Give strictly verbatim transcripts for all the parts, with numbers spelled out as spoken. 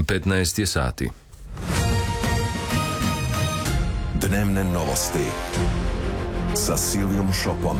petnaest je sati. Dnevne novosti sa Silvijom Šopom.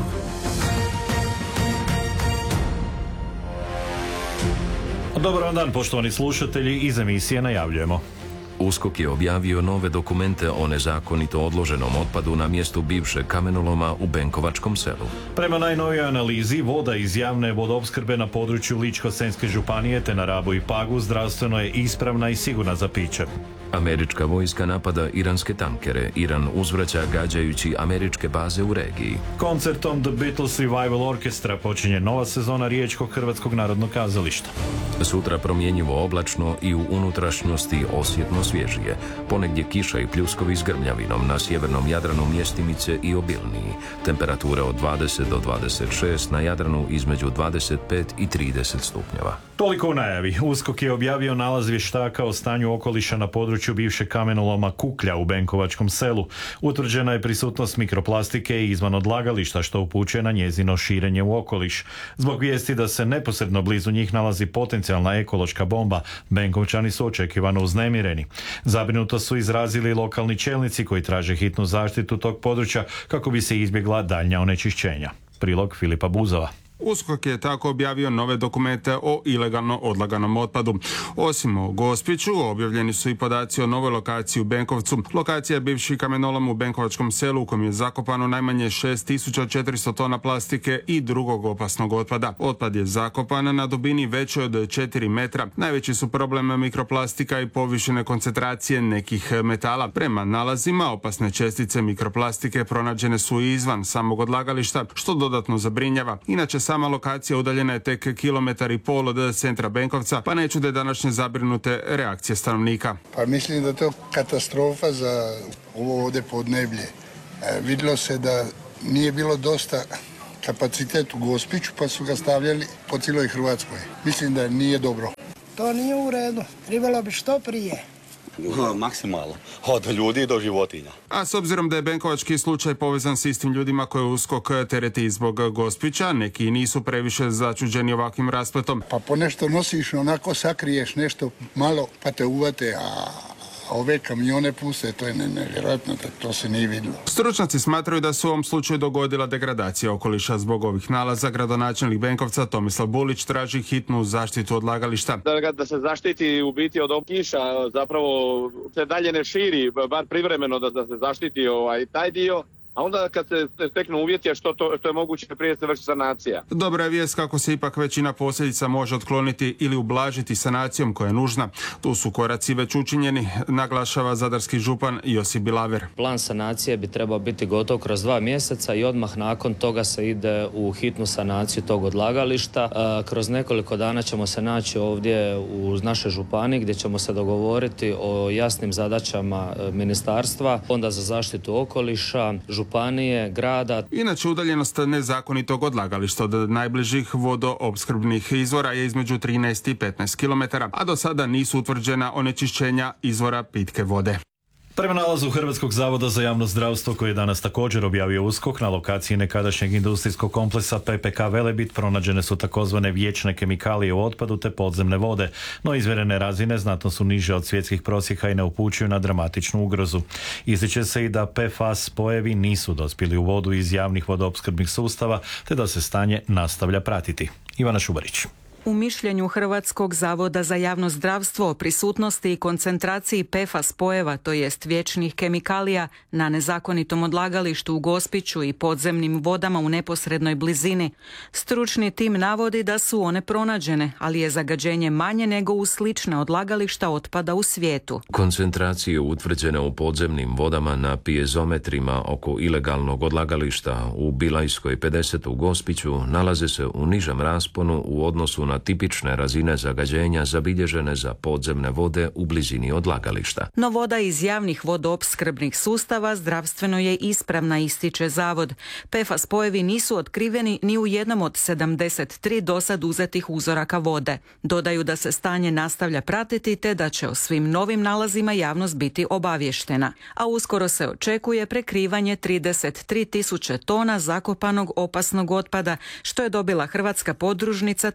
Dobar dan, poštovani slušatelji, iz emisije najavljujemo. USKOK je objavio nove dokumente o nezakonito odloženom otpadu na mjestu bivšeg kamenoloma u Benkovačkom selu. Prema najnovijoj analizi, voda iz javne vodoopskrbe na području Ličko-senjske županije te na Rabu i Pagu zdravstveno je ispravna i sigurna za piće. Američka vojska napada iranske tankere. Iran uzvraća gađajući američke baze u regiji. Koncertom The Beatles Revival Orchestra počinje nova sezona Riječkog Hrvatskog narodnog kazališta. Sutra promjenjivo oblačno i u unutrašnjosti osjetno svježije. Ponegdje kiša i pljuskovi s grmljavinom, na sjevernom Jadranu mjestimice i obilniji. Temperature od dvadeset do dvadeset šest, na Jadranu između dvadeset pet i trideset stupnjeva. Toliko u najavi. USKOK je objavio nalaz vještaka o stanju okoliša na području bivšeg kamenoloma Kuklja u Benkovačkom selu. Utvrđena je prisutnost mikroplastike i izvan odlagališta, što upućuje na njezino širenje u okoliš. Zbog vijesti da se neposredno blizu njih nalazi potencijalna ekološka bomba, Benkovčani su očekivano uznemireni. Zabrinuto su izrazili lokalni čelnici koji traže hitnu zaštitu tog područja kako bi se izbjegla daljnja onečišćenja. Prilog Filipa Buzova. USKOK je tako objavio nove dokumente o ilegalno odlaganom otpadu. Osim o Gospiću, objavljeni su i podaci o novoj lokaciji u Benkovcu. Lokacija je bivši kamenolom u Benkovačkom selu u kojem je zakopano najmanje šest tisuća četiristo tona plastike i drugog opasnog otpada. Otpad je zakopan na dubini većoj od četiri metra. Najveći su problem mikroplastika i povišene koncentracije nekih metala. Prema nalazima, opasne čestice mikroplastike pronađene su i izvan samog odlagališta, što dodatno zabrinjava. Inače, sama lokacija udaljena je tek kilometar i pol od centra Benkovca, pa ne čude današnje zabrinute reakcije stanovnika. Pa mislim da je to katastrofa za ovo ovdje podneblje. E, vidjelo se da nije bilo dosta kapacitet u Gospiću, pa su ga stavljali po cijeloj Hrvatskoj. Mislim da nije dobro. To nije u redu. Trebalo bi što prije. Maksimalno. Od ljudi do životinja. A s obzirom da je benkovački slučaj povezan s istim ljudima koje USKOK tereti zbog Gospića, neki nisu previše začuđeni ovakvim raspletom. Pa po nešto nosiš, onako sakriješ nešto malo, pa te uvate, a ove kamione puste, to je nevjerojatno, to se nije vidjelo. Stručnjaci smatraju da se u ovom slučaju dogodila degradacija okoliša zbog ovih nalaza. Gradonačelnik Benkovca Tomislav Bulić traži hitnu zaštitu odlagališta. Da, da se zaštiti u biti od ovog kiša, zapravo se dalje ne širi, bar privremeno da, da se zaštiti ovaj, taj dio. A onda kad se steknu uvjeti, što, to, što je moguće prije se vrši sanacija. Dobra je vijest kako se ipak većina posljedica može otkloniti ili ublažiti sanacijom koja je nužna. Tu su koraci već učinjeni, naglašava zadarski župan Josip Bilaver. Plan sanacije bi trebao biti gotov kroz dva mjeseca i odmah nakon toga se ide u hitnu sanaciju tog odlagališta. Kroz nekoliko dana ćemo se naći ovdje u našoj županiji gdje ćemo se dogovoriti o jasnim zadaćama ministarstva, Fonda za zaštitu okoliša, županije, grada. Inače, udaljenost nezakonitog odlagališta od najbližih vodoopskrbnih izvora je između trinaest i petnaest kilometara, a do sada nisu utvrđena onečišćenja izvora pitke vode. Prema nalazu Hrvatskog zavoda za javno zdravstvo, koji je danas također objavio USKOK, na lokaciji nekadašnjeg industrijskog kompleksa P P K Velebit pronađene su takozvane vječne kemikalije u otpadu te podzemne vode, no izmjerene razine znatno su niže od svjetskih prosjeka i ne upućuju na dramatičnu ugrozu. Ističe se i da P F A S spojevi nisu dospjeli u vodu iz javnih vodoopskrbnih sustava, te da se stanje nastavlja pratiti. Ivana Šubarić. U mišljenju Hrvatskog zavoda za javno zdravstvo o prisutnosti i koncentraciji P F A S spojeva, to jest vječnih kemikalija, na nezakonitom odlagalištu u Gospiću i podzemnim vodama u neposrednoj blizini, stručni tim navodi da su one pronađene, ali je zagađenje manje nego u slična odlagališta otpada u svijetu. Koncentracije utvrđene u podzemnim vodama na pijezometrima oko ilegalnog odlagališta u Bilajskoj pedeset u Gospiću nalaze se u nižem rasponu u odnosu na tipične razine zagađenja zabilježene za podzemne vode u blizini odlagališta. No voda iz javnih vodoopskrbnih sustava zdravstveno je ispravna, ističe zavod. P F A S spojevi nisu otkriveni ni u jednom od sedamdeset tri dosad uzetih uzoraka vode. Dodaju da se stanje nastavlja pratiti te da će o svim novim nalazima javnost biti obavještena. A uskoro se očekuje prekrivanje trideset tri tisuće tona zakopanog opasnog otpada, što je dobila hrvatska podružnica tvrtke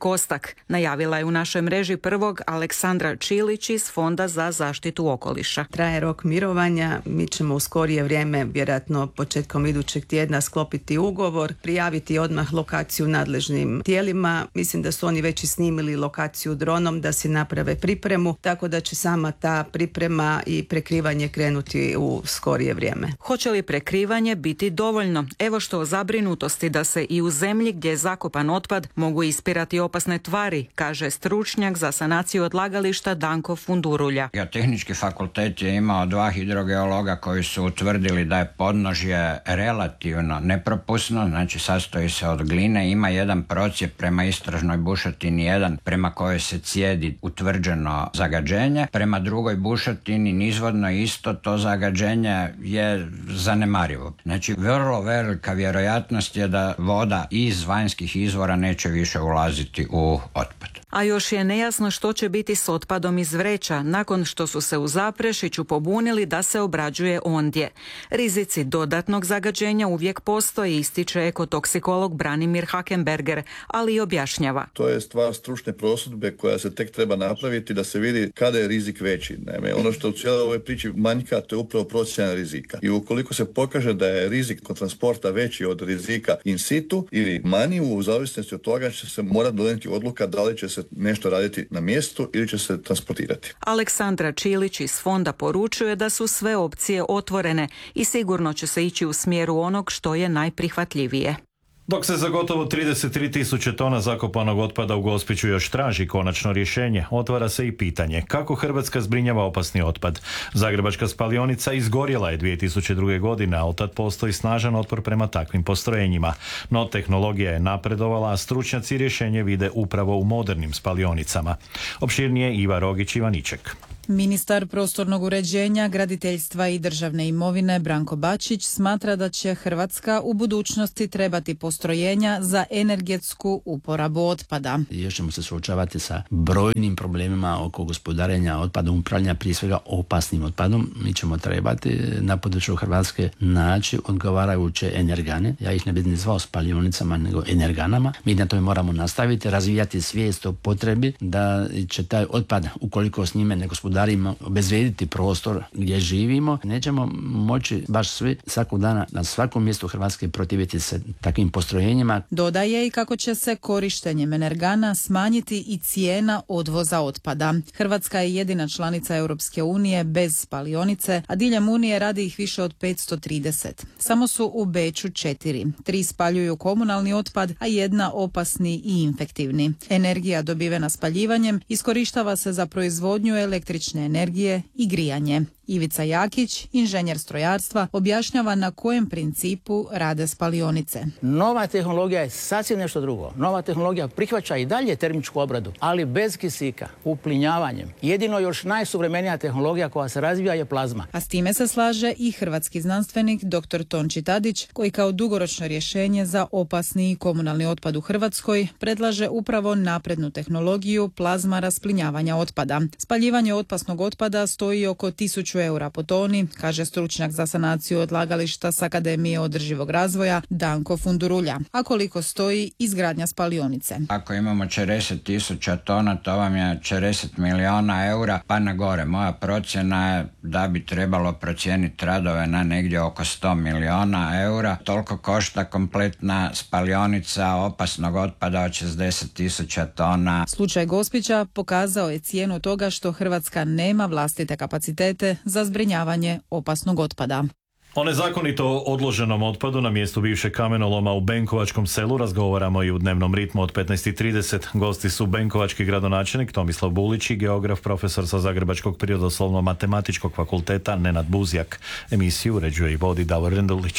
Kostak. Najavila je u našoj mreži prvog Aleksandra Čilić iz Fonda za zaštitu okoliša. Traje rok mirovanja, mi ćemo u skorije vrijeme, vjerojatno početkom idućeg tjedna, sklopiti ugovor, prijaviti odmah lokaciju nadležnim tijelima. Mislim da su oni već i snimili lokaciju dronom da si naprave pripremu, tako da će sama ta priprema i prekrivanje krenuti u skorije vrijeme. Hoće li prekrivanje biti dovoljno? Evo što o zabrinutosti da se i u zemlji gdje je zakopan otpad mogu ispirati opasne tvari, kaže stručnjak za sanaciju odlagališta Danko Fundurulja. Geotehnički fakultet je imao dva hidrogeologa koji su utvrdili da je podnožje relativno nepropusno, znači sastoji se od gline, ima jedan procijep prema istražnoj bušotini jedan prema kojoj se cijedi utvrđeno zagađenje, prema drugoj bušotini nizvodno isto to zagađenje je zanemarivo. Znači vrlo velika vjerojatnost je da voda iz vanjskih izvora neće više ulaziti u otpad. A još je nejasno što će biti s otpadom iz vreća nakon što su se u Zaprešiću pobunili da se obrađuje ondje. Rizici dodatnog zagađenja uvijek postoji, ističe ekotoksikolog Branimir Hakenberger, ali i objašnjava. To je stvar stručne prosudbe koja se tek treba napraviti da se vidi kada je rizik veći. Naime, ono što u cijeloj ovoj priči manjka, to je upravo procjena rizika. I ukoliko se pokaže da je rizik kod transporta veći od rizika in situ ili manji, u zavisnosti od toga će se morati donijeti odluka da li će se nešto raditi na mjestu ili će se transportirati. Aleksandra Čilić iz Fonda poručuje da su sve opcije otvorene i sigurno će se ići u smjeru onog što je najprihvatljivije. Dok se za gotovo trideset tri tisuće tona zakopanog otpada u Gospiću još traži konačno rješenje, otvara se i pitanje kako Hrvatska zbrinjava opasni otpad. Zagrebačka spalionica izgorjela je dvije tisuće druge. godine, a otad postoji snažan otpor prema takvim postrojenjima. No tehnologija je napredovala, a stručnjaci rješenje vide upravo u modernim spalionicama. Opširnije Iva Rogić-Ivaniček. Ministar prostornog uređenja, graditeljstva i državne imovine Branko Bačić smatra da će Hrvatska u budućnosti trebati postrojenja za energetsku uporabu otpada. Još ćemo se suočavati sa brojnim problemima oko gospodarenja otpadom, upravljanja prije svega opasnim otpadom. Mi ćemo trebati na području Hrvatske naći odgovarajuće energane. Ja ih ne bih ni zvao spalionicama, nego energanama. Mi na tome moramo nastaviti, razvijati svijest o potrebi da će taj otpad, ukoliko s njime ne gospodarimo, obezvrijediti prostor gdje živimo, nećemo moći baš svi svakog dana na svakom mjestu Hrvatske protiviti se takvim postrojenjima. Dodaje i kako će se korištenjem energana smanjiti i cijena odvoza otpada. Hrvatska je jedina članica Europske unije bez spalionice, a diljem Unije radi ih više od petsto trideset. Samo su u Beču četiri. Tri spaljuju komunalni otpad, a jedna opasni i infektivni. Energija dobivena spaljivanjem iskorištava se za proizvodnju električne energije i grijanje. Ivica Jakić, inženjer strojarstva, objašnjava na kojem principu rade spalionice. Nova tehnologija je sasvim nešto drugo. Nova tehnologija prihvaća i dalje termičku obradu, ali bez kisika, uplinjavanjem. Jedino još najsuvremenija tehnologija koja se razvija je plazma. A s time se slaže i hrvatski znanstvenik doktor Tonči Tadić, koji kao dugoročno rješenje za opasni i komunalni otpad u Hrvatskoj predlaže upravo naprednu tehnologiju plazma rasplinjavanja otpada. Spaljivanje opasnog otpada stoji oko tisuću eura po toni, kaže stručnjak za sanaciju odlagališta s Akademije održivog razvoja Danko Fundurulja. A koliko stoji izgradnja spalionice? Ako imamo četrdeset tisuća tona, to vam je četrdeset milijuna eura, pa na gore. Moja procjena je da bi trebalo procijeniti radove na negdje oko sto milijuna eura. Toliko košta kompletna spalionica opasnog otpada od šezdeset tisuća tona. Slučaj Gospića pokazao je cijenu toga što Hrvatska nema vlastite kapacitete za zbrinjavanje opasnog otpada. O nezakonito odloženom otpadu na mjestu bivšeg kamenoloma u Benkovačkom selu razgovaramo i u dnevnom ritmu od petnaest i trideset. Gosti su benkovački gradonačelnik Tomislav Bulić i geograf profesor sa Zagrebačkog prirodoslovno-matematičkog fakulteta Nenad Buzjak. Emisiju uređuje i vodi Davor Rendulić.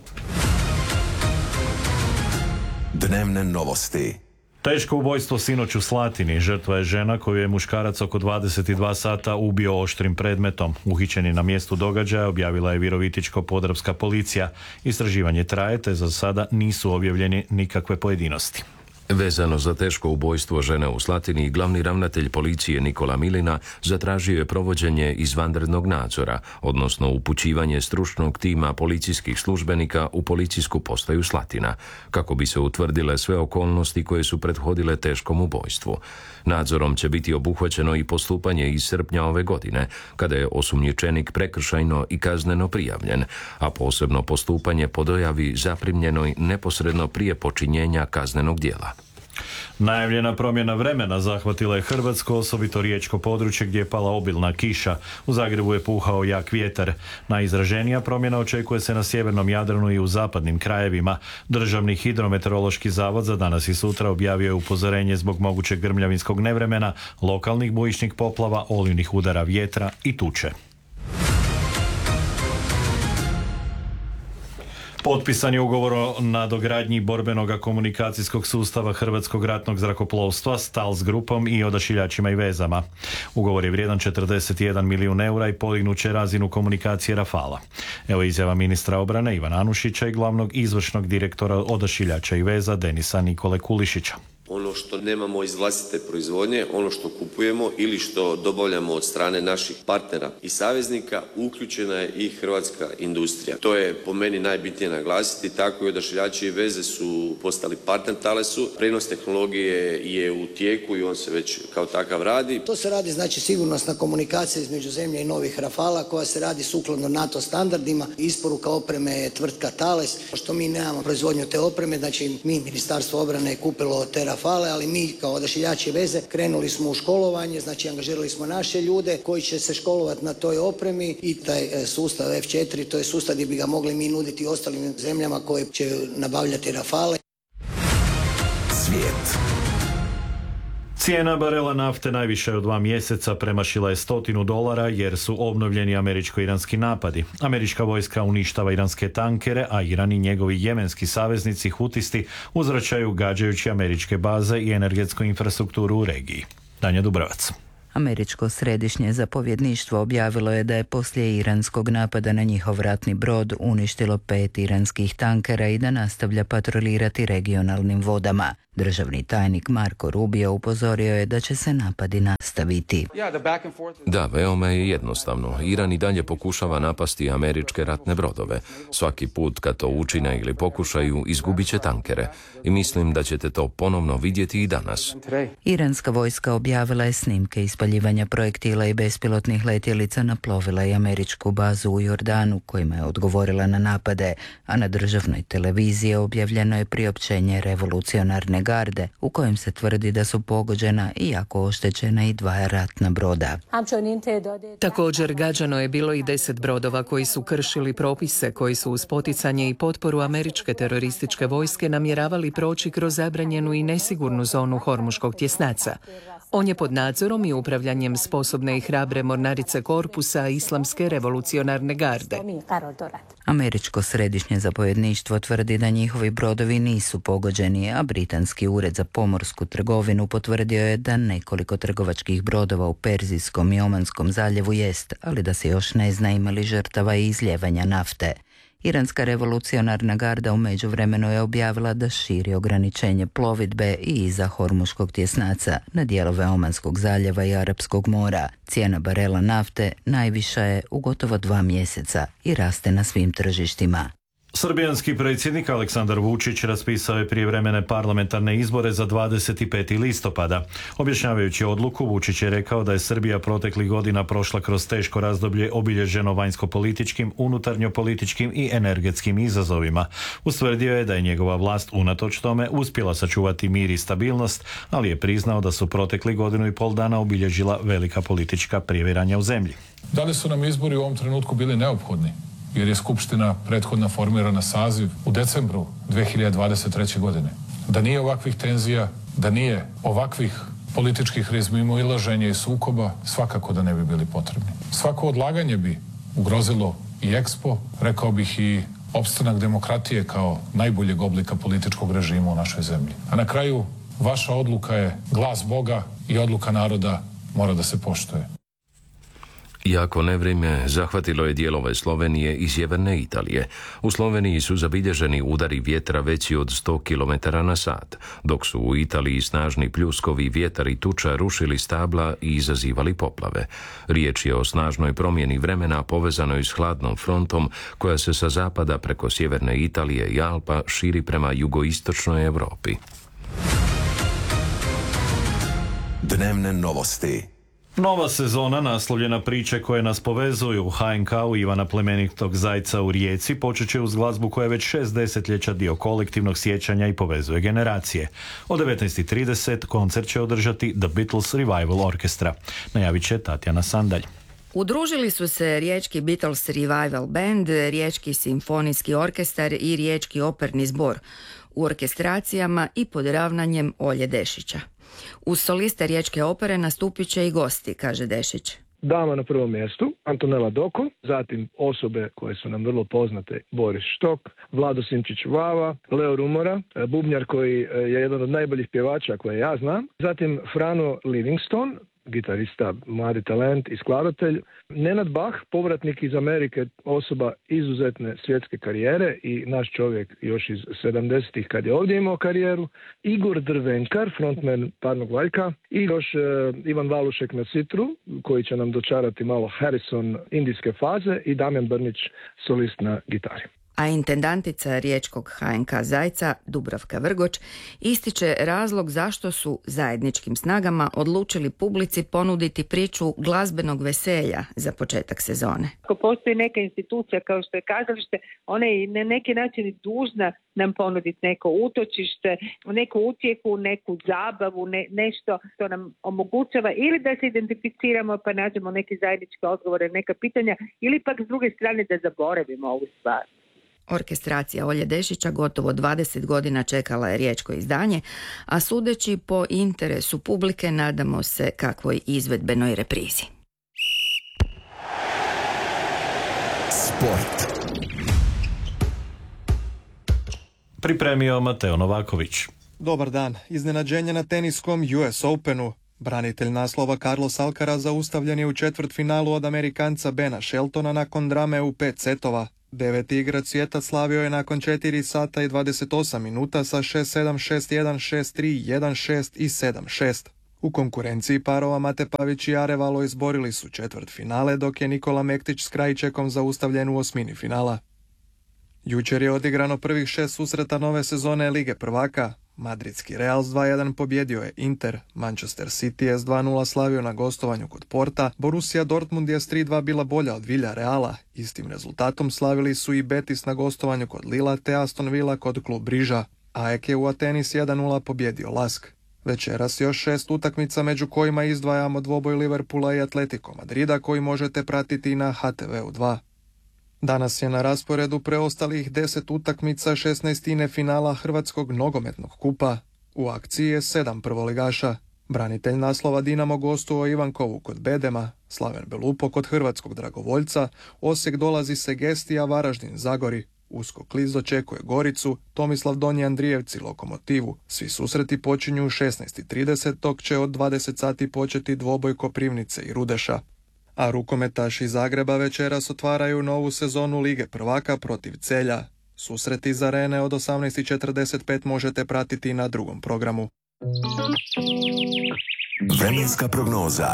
Dnevne novosti. Teško ubojstvo sinoć u Slatini. Žrtva je žena koju je muškarac oko dvadeset dva sata ubio oštrim predmetom. Uhićeni na mjestu događaja objavila je Virovitičko-podravska policija. Istraživanje traje te za sada nisu objavljeni nikakve pojedinosti. Vezano za teško ubojstvo žene u Slatini, glavni ravnatelj policije Nikola Milina zatražio je provođenje izvanrednog nadzora, odnosno upućivanje stručnog tima policijskih službenika u policijsku postaju Slatina, kako bi se utvrdile sve okolnosti koje su prethodile teškom ubojstvu. Nadzorom će biti obuhvaćeno i postupanje iz srpnja ove godine, kada je osumnjičenik prekršajno i kazneno prijavljen, a posebno postupanje po dojavi zaprimljenoj neposredno prije počinjenja kaznenog djela. Najavljena promjena vremena zahvatila je Hrvatsko, osobito riječko područje gdje je pala obilna kiša. U Zagrebu je puhao jak vjetar. Najizraženija promjena očekuje se na sjevernom Jadranu i u zapadnim krajevima. Državni hidrometeorološki zavod za danas i sutra objavio je upozorenje zbog mogućeg grmljavinskog nevremena, lokalnih bujičnih poplava, olujnih udara vjetra i tuče. Potpisan je ugovor o nadogradnji borbenog komunikacijskog sustava Hrvatskog ratnog zrakoplovstva s Thales grupom i odašiljačima i vezama. Ugovor je vrijedan četrdeset jedan milijun eura i podignut će razinu komunikacije Rafala. Evo izjava ministra obrane Ivana Anušića i glavnog izvršnog direktora odašiljača i veza Denisa Nikole Kulišića. Ono što nemamo iz vlastite proizvodnje, ono što kupujemo ili što dobavljamo od strane naših partnera i saveznika, uključena je i hrvatska industrija. To je po meni najbitnije naglasiti, tako i odašiljači i veze su postali partner Thalesu. Prenos tehnologije je u tijeku i on se već kao takav radi. To se radi znači sigurnosna komunikacija između zemlje i novih Rafala koja se radi sukladno NATO standardima. Isporuka opreme je tvrtka Thales. Što mi nemamo proizvodnju te opreme, znači mi, Ministarstvo obrane, je kupilo te Rafale, ali mi kao odašiljači veze krenuli smo u školovanje, znači angažirali smo naše ljude koji će se školovati na toj opremi i taj sustav F četiri, to je sustav gdje bi ga mogli mi nuditi ostalim zemljama koje će nabavljati Rafale. Svijet. Cijena barela nafte najviše od dva mjeseca premašila je stotinu dolara jer su obnovljeni američko-iranski napadi. Američka vojska uništava iranske tankere, a Iran i njegovi jemenski saveznici Hutisti uzvraćaju gađajući američke baze i energetsku infrastrukturu u regiji. Danja Dubrovac. Američko središnje zapovjedništvo objavilo je da je poslije iranskog napada na njihov ratni brod uništilo pet iranskih tankera i da nastavlja patrolirati regionalnim vodama. Državni tajnik Marko Rubio upozorio je da će se napadi nastaviti. Da, veoma je jednostavno. Iran i dalje pokušava napasti američke ratne brodove. Svaki put kad to učine ili pokušaju, izgubit će tankere. I mislim da ćete to ponovno vidjeti i danas. Iranska vojska objavila je snimke ispaljivanja projektila i bespilotnih letjelica na plovila i američku bazu u Jordanu, kojima je odgovorila na napade, a na državnoj televiziji objavljeno je priopćenje revolucionarne garde u kojem se tvrdi da su pogođena i jako oštećena i dva ratna broda. Također gađano je bilo i deset brodova koji su kršili propise koji su uz poticanje i potporu američke terorističke vojske namjeravali proći kroz zabranjenu i nesigurnu zonu Hormuškog tjesnaca. On je pod nadzorom i upravljanjem sposobne i hrabre mornarice korpusa Islamske revolucionarne garde. Američko središnje zapovjedništvo tvrdi da njihovi brodovi nisu pogođeni, a britanski ured za pomorsku trgovinu potvrdio je da nekoliko trgovačkih brodova u Perzijskom i Omanskom zaljevu jest, ali da se još ne zna ima li žrtava i izljevanja nafte. Iranska revolucionarna garda u međuvremenu je objavila da širi ograničenje plovidbe i iza Hormuškog tjesnaca na dijelove Omanskog zaljeva i Arapskog mora. Cijena barela nafte najviša je u gotovo dva mjeseca i raste na svim tržištima. Srbijanski predsjednik Aleksandar Vučić raspisao je prijevremene parlamentarne izbore za dvadeset peti listopada. Objašnjavajući odluku, Vučić je rekao da je Srbija proteklih godina prošla kroz teško razdoblje obilježeno vanjsko-političkim, unutarnjo-političkim i energetskim izazovima. Ustvrdio je da je njegova vlast unatoč tome uspjela sačuvati mir i stabilnost, ali je priznao da su protekli godinu i pol dana obilježila velika politička prijevjeranja u zemlji. Da li su nam izbori u ovom trenutku bili neophodni? Jer je Skupština prethodna formirana saziv u decembru dve hiljade dvadeset treće. godine. Da nije ovakvih tenzija, da nije ovakvih političkih razmimoilaženja i sukoba, svakako da ne bi bili potrebni. Svako odlaganje bi ugrozilo i Ekspo, rekao bih i opstanak demokratije kao najboljeg oblika političkog režima u našoj zemlji. A na kraju, vaša odluka je glas Boga i odluka naroda mora da se poštuje. Jako nevrijeme zahvatilo je dijelove Slovenije i sjeverne Italije. U Sloveniji su zabilježeni udari vjetra veći od sto kilometara na sat, dok su u Italiji snažni pljuskovi, vjetar i tuča rušili stabla i izazivali poplave. Riječ je o snažnoj promjeni vremena povezanoj s hladnom frontom koja se sa zapada preko sjeverne Italije i Alpa širi prema jugoistočnoj Europi. Dnevne novosti. Nova sezona naslovljena priče koje nas povezuju u ha en ka-u Ivana plemenitog Zajca u Rijeci počet će uz glazbu koja je već šest desetljeća dio kolektivnog sjećanja i povezuje generacije. O devetnaest i trideset koncert će održati The Beatles Revival Orchestra. Najavit će Tatjana Sandalj. Udružili su se Riječki Beatles Revival Band, Riječki simfonijski orkestar i Riječki operni zbor u orkestracijama i pod ravnanjem Olje Dešića. Uz soliste Riječke opere nastupit će i gosti, kaže Dešić. Dama na prvom mjestu, Antonela Doko, zatim osobe koje su nam vrlo poznate, Boris Štok, Vlado Simčić-Vava, Leo Rumora, bubnjar koji je jedan od najboljih pjevača koje ja znam, zatim Frano Livingston, gitarista, mladi talent i skladatelj, Nenad Bach, povratnik iz Amerike, osoba izuzetne svjetske karijere i naš čovjek još iz sedamdesetih kad je ovdje imao karijeru, Igor Drvenkar, frontman Parnog Valjka i još uh, Ivan Valušek na sitru, koji će nam dočarati malo Harrison indijske faze i Damjan Brnić, solist na gitari. A intendantica Riječkog ha en ka Zajca, Dubravka Vrgoč, ističe razlog zašto su zajedničkim snagama odlučili publici ponuditi priču glazbenog veselja za početak sezone. Ako postoji neka institucija kao što je kazalište, ona je na neki način dužna nam ponuditi neko utočište, neku utjehu, neku zabavu, ne, nešto što nam omogućava ili da se identificiramo pa nađemo neke zajedničke odgovore, neka pitanja, ili pak s druge strane da zaboravimo ovu stvar. Orkestracija Olje Dešića gotovo dvadeset godina čekala je riječko izdanje, a sudeći po interesu publike nadamo se kakvoj izvedbenoj reprizi. Sport. Pripremio Mateo Novaković. Dobar dan. Iznenađenje na teniskom U S Openu. Branitelj naslova Carlos Alcaraz zaustavljen je u četvrtfinalu od Amerikanca Bena Sheltona nakon drame u pet setova. Deveti igrač svijeta slavio je nakon četiri sata i dvadeset osam minuta sa šest sedam, šest jedan, šest tri, jedan šest i sedam šest. U konkurenciji parova Mate Pavić i Arevalo izborili su četvrtfinale, dok je Nikola Mektić s Krajičekom zaustavljen u osmini finala. Jučer je odigrano prvih šest susreta nove sezone Lige prvaka. Madridski Real s dva jedan pobjedio je Inter, Manchester City je s dva nula slavio na gostovanju kod Porta, Borussia Dortmund je s tri dva bila bolja od Villareala. Istim rezultatom slavili su i Betis na gostovanju kod Lila te Aston Villa kod Klub Briža. A E K je u Ateni s jedan nula pobjedio Lask. Večeras još šest utakmica među kojima izdvajamo dvoboj Liverpoola i Atletico Madrida koji možete pratiti na H T V U dva. Danas je na rasporedu preostalih deset utakmica šesnaestine finala Hrvatskog nogometnog kupa. U akciji je sedam prvoligaša. Branitelj naslova Dinamo gostuje Ivankovu kod Bedema, Slaven Belupo kod Hrvatskog Dragovoljca, Osijek dolazi Segesti, a Varaždin Zagori. Usko Kliz očekuje Goricu, Tomislav Donji Andrijevci Lokomotivu. Svi susreti počinju u šesnaest i trideset, dok će od dvadeset sati početi dvoboj Koprivnice i Rudeša. A rukometaši iz Zagreba večeras otvaraju novu sezonu Lige prvaka protiv Celja. Susret iz arene od osamnaest i četrdeset pet možete pratiti na drugom programu. Vremenska prognoza.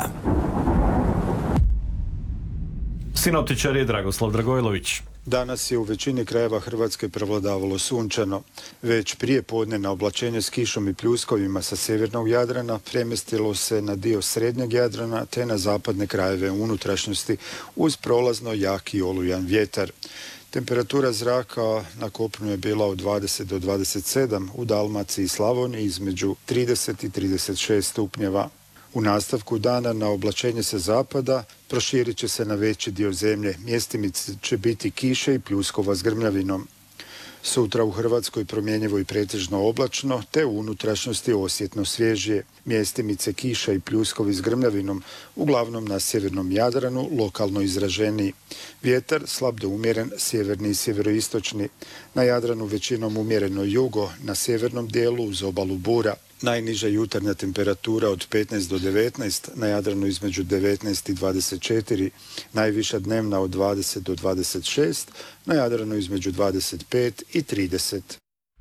Sinoptičar je Dragoslav Dragojlović. Danas je u većini krajeva Hrvatske prevladavalo sunčano. Već prije podne oblačenje s kišom i pljuskovima sa sjevernog Jadrana premjestilo se na dio srednjeg Jadrana te na zapadne krajeve unutrašnjosti uz prolazno jak i olujan vjetar. Temperatura zraka na kopnu je bila od dvadeset do dvadeset sedam, u Dalmaciji i Slavoniji između trideset i trideset šest stupnjeva. U nastavku dana na oblačenje sa zapada proširit će se na veći dio zemlje. Mjestimice će biti kiše i pljuskova s grmljavinom. Sutra u Hrvatskoj promjenjivo i pretežno oblačno, te u unutrašnjosti osjetno svježije. Mjestimice kiša i pljuskovi s grmljavinom, uglavnom na sjevernom Jadranu, lokalno izraženiji. Vjetar slab do umjeren, sjeverni i sjeveroistočni. Na Jadranu većinom umjereno jugo, na sjevernom dijelu uz obalu bura. Najniža jutarnja temperatura od petnaest do devetnaest, na Jadranu između devetnaest i dvadeset četiri, najviša dnevna od dvadeset do dvadeset šest, na Jadranu između dvadeset pet i trideset.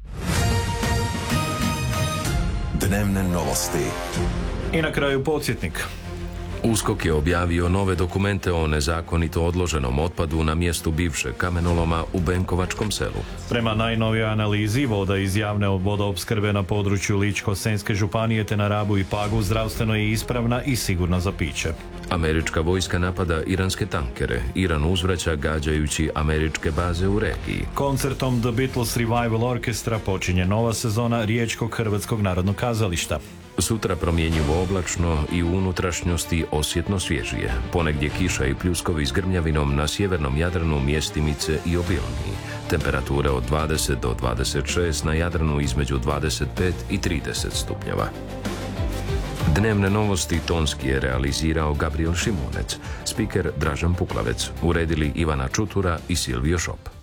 Dnevne novosti. I na kraju podsjetnik. USKOK je objavio nove dokumente o nezakonito odloženom otpadu na mjestu bivšeg kamenoloma u Benkovačkom selu. Prema najnovijoj analizi, voda iz javne vodoopskrbe na području Ličko-senjske županije te na Rabu i Pagu zdravstveno je ispravna i sigurna za piće. Američka vojska napada iranske tankere. Iran uzvraća gađajući američke baze u regiji. Koncertom The Beatles Revival Orchestra počinje nova sezona Riječkog Hrvatskog narodnog kazališta. Sutra promjenjivo oblačno i u unutrašnjosti osjetno svježije. Ponegdje kiša i pljuskovi s grmljavinom na sjevernom Jadranu, mjestimice i obilniji. Temperature od dvadeset do dvadeset šest, na Jadranu između dvadeset pet i trideset stupnjeva. Dnevne novosti tonski je realizirao Gabriel Šimunec, spiker Dražan Puklavec, uredili Ivana Čutura i Silvio Šop.